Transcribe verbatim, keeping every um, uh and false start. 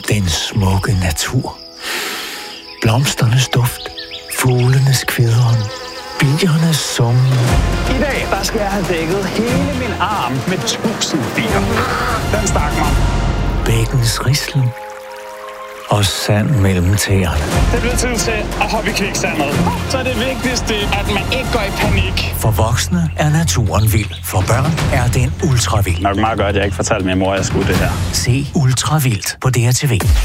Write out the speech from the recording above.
Den smukke natur. Blomsternes duft. Fuglenes kvidren. Biernes summen. I dag, der skal jeg have dækket hele min arm med tusind bier. Den stak mig. Bækkens rislen. Og sand mellem tæerne. Det bliver tid til at hoppe i kviksandet. Så er det vigtigste, at man ikke går i panik. For voksne er naturen vild. For børn er den ultravild. Nok meget godt, at jeg ikke fortalte min mor, at jeg skulle det her. Se Ultravildt på D R T V.